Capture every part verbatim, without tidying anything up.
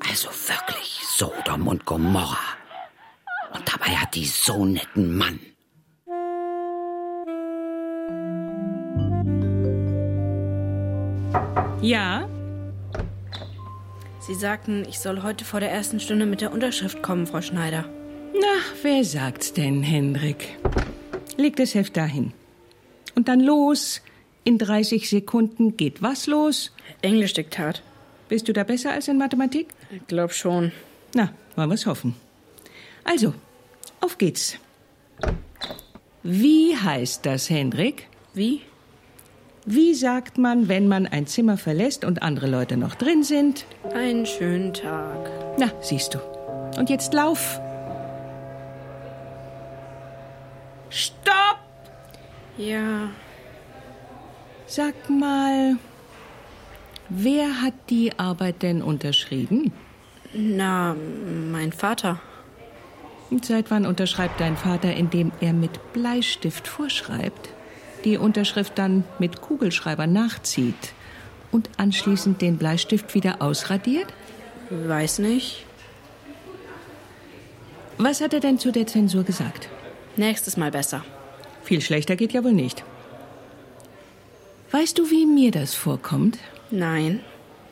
Also wirklich Sodom und Gomorra. Und dabei hat die so netten Mann. Ja? Sie sagten, ich soll heute vor der ersten Stunde mit der Unterschrift kommen, Frau Schneider. Na, wer sagt's denn, Hendrik? Leg das Heft dahin. Und dann los. In dreißig Sekunden geht was los? Englischdiktat. Bist du da besser als in Mathematik? Ich glaub schon. Na, wollen wir's hoffen. Also, auf geht's. Wie heißt das, Hendrik? Wie? Wie sagt man, wenn man ein Zimmer verlässt und andere Leute noch drin sind? Einen schönen Tag. Na, siehst du. Und jetzt lauf. Stopp! Ja. Sag mal, wer hat die Arbeit denn unterschrieben? Na, mein Vater. Und seit wann unterschreibt dein Vater, indem er mit Bleistift vorschreibt, die Unterschrift dann mit Kugelschreiber nachzieht und anschließend den Bleistift wieder ausradiert? Weiß nicht. Was hat er denn zu der Zensur gesagt? Nächstes Mal besser. Viel schlechter geht ja wohl nicht. Weißt du, wie mir das vorkommt? Nein.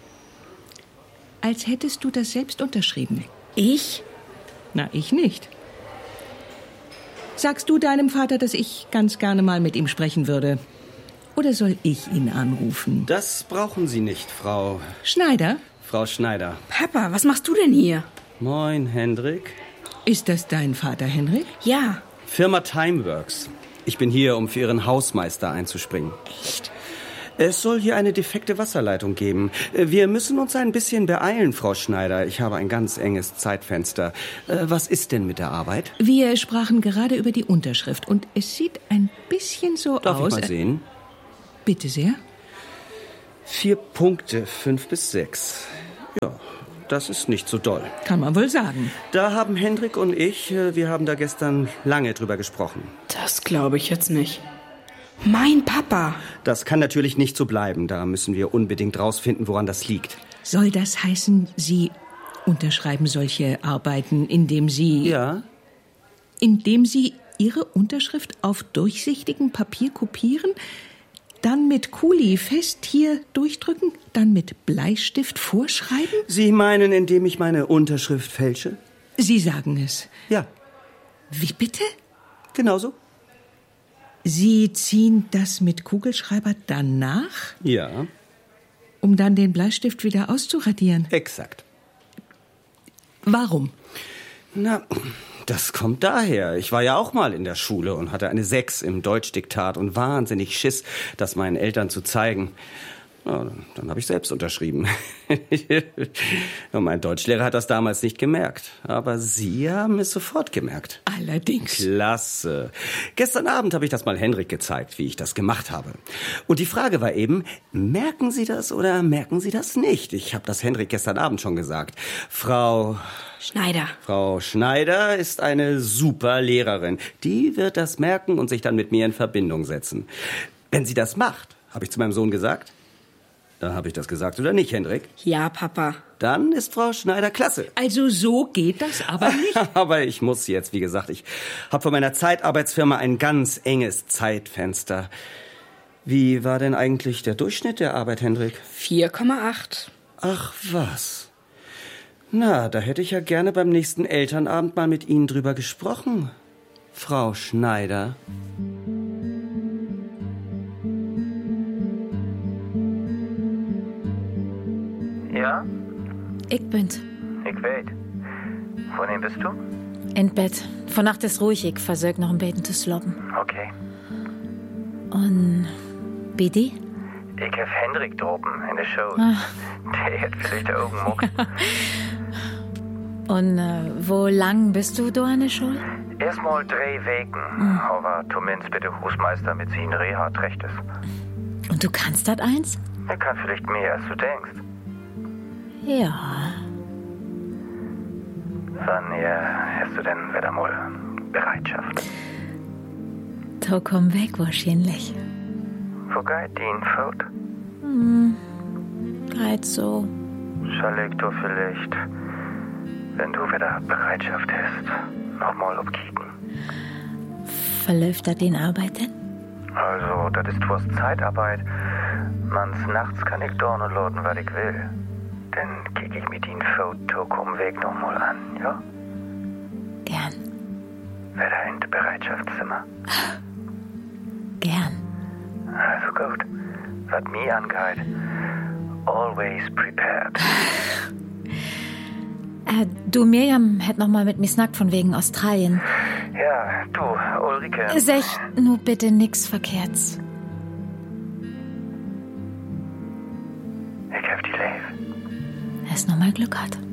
Als hättest du das selbst unterschrieben. Ich? Na, ich nicht. Sagst du deinem Vater, dass ich ganz gerne mal mit ihm sprechen würde? Oder soll ich ihn anrufen? Das brauchen Sie nicht, Frau... Schneider? Frau Schneider. Papa, was machst du denn hier? Moin, Hendrik. Ist das dein Vater, Henrik? Ja. Firma Timeworks. Ich bin hier, um für Ihren Hausmeister einzuspringen. Echt? Es soll hier eine defekte Wasserleitung geben. Wir müssen uns ein bisschen beeilen, Frau Schneider. Ich habe ein ganz enges Zeitfenster. Was ist denn mit der Arbeit? Wir sprachen gerade über die Unterschrift und es sieht ein bisschen so Darf aus... Darf ich mal sehen? Bitte sehr. Vier Punkte, fünf bis sechs. Ja, das ist nicht so doll. Kann man wohl sagen. Da haben Hendrik und ich, wir haben da gestern lange drüber gesprochen. Das glaube ich jetzt nicht. Mein Papa. Das kann natürlich nicht so bleiben. Da müssen wir unbedingt rausfinden, woran das liegt. Soll das heißen, Sie unterschreiben solche Arbeiten, indem Sie... Ja. Indem Sie Ihre Unterschrift auf durchsichtigem Papier kopieren, dann mit Kuli fest hier durchdrücken, dann mit Bleistift vorschreiben? Sie meinen, indem ich meine Unterschrift fälsche? Sie sagen es. Ja. Wie bitte? Genauso. Sie ziehen das mit Kugelschreiber dann nach? Ja. Um dann den Bleistift wieder auszuradieren? Exakt. Warum? Na, das kommt daher. Ich war ja auch mal in der Schule und hatte eine Sechs im Deutschdiktat und wahnsinnig Schiss, das meinen Eltern zu zeigen. Ja, dann habe ich selbst unterschrieben. Und mein Deutschlehrer hat das damals nicht gemerkt. Aber Sie haben es sofort gemerkt. Allerdings. Klasse. Gestern Abend habe ich das mal Hendrik gezeigt, wie ich das gemacht habe. Und die Frage war eben, merken Sie das oder merken Sie das nicht? Ich habe das Hendrik gestern Abend schon gesagt. Frau... Schneider. Frau Schneider ist eine super Lehrerin. Die wird das merken und sich dann mit mir in Verbindung setzen. Wenn sie das macht, habe ich zu meinem Sohn gesagt. Da habe ich das gesagt, oder nicht, Hendrik? Ja, Papa. Dann ist Frau Schneider klasse. Also so geht das aber nicht. Aber ich muss jetzt, wie gesagt, ich habe von meiner Zeitarbeitsfirma ein ganz enges Zeitfenster. Wie war denn eigentlich der Durchschnitt der Arbeit, Hendrik? vier Komma acht. Ach was. Na, da hätte ich ja gerne beim nächsten Elternabend mal mit Ihnen drüber gesprochen, Frau Schneider. Ja? Ich bin's. Ich weet. Von wem bist du? In Bett. Von Nacht ist ruhig, ich versuch noch ein bisschen zu sloppen. Okay. Und Bidi? Ich hab Hendrik droben in der Show. Ah. Der hat vielleicht Augen muckt. Und äh, wo lang bist du da in der Schule? Erstmal drei Wochen. Mhm. Aber zumindest bitte Hausmeister mit seinen Reha recht ist. Und du kannst das eins? Er kann vielleicht mehr, als du denkst. Ja. Wann ja, hast du denn wieder mal Bereitschaft? Da komm weg wahrscheinlich. Wo geht dein Foto? Hm, geht so. Soll ich da vielleicht wenn du wieder Bereitschaft hast, nochmal abkicken. Verläuft da den Arbeiten? Also, das ist was Zeitarbeit. Mans nachts kann ich dorn und laden, was ich will. Dann kick ich mit den Foto um Weg nochmal an, ja? Gern. Wieder in das Bereitschaftszimmer. Gern. Also gut. Was mir angeht, always prepared. Äh, du, Miriam hätt noch mal mit mir snackt von wegen Australien. Ja, du, Ulrike. Sech nur bitte nix Verkehrts. Ich hab die Leif. Er ist noch mal Glück hat.